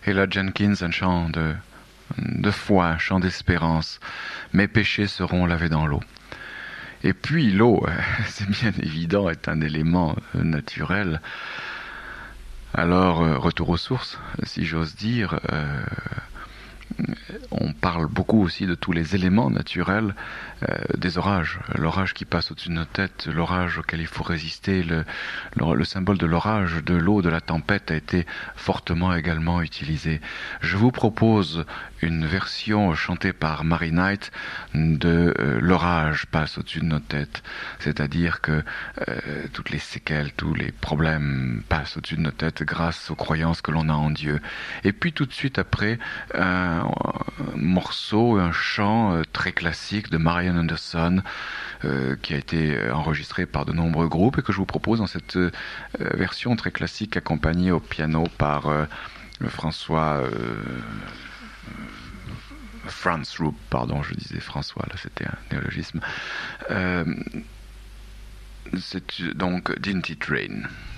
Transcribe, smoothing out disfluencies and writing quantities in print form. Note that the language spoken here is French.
Ella Jenkins, un chant de foi, un chant d'espérance. Mes péchés seront lavés dans l'eau. Et puis l'eau, c'est bien évident, est un élément naturel. Alors, retour aux sources, si j'ose dire. On parle beaucoup aussi de tous les éléments naturels des orages. L'orage qui passe au-dessus de nos têtes, l'orage auquel il faut résister, le symbole de l'orage, de l'eau, de la tempête a été fortement également utilisé. Je vous propose une version chantée par Mary Knight de l'orage passe au-dessus de nos têtes. C'est-à-dire que toutes les séquelles, tous les problèmes passent au-dessus de nos têtes grâce aux croyances que l'on a en Dieu. Et puis tout de suite après, un morceau, un chant très classique de Marian Anderson qui a été enregistré par de nombreux groupes et que je vous propose dans cette version très classique accompagnée au piano par Franz Rupp, pardon, je disais François, là c'était un néologisme. C'est donc Dinty Train.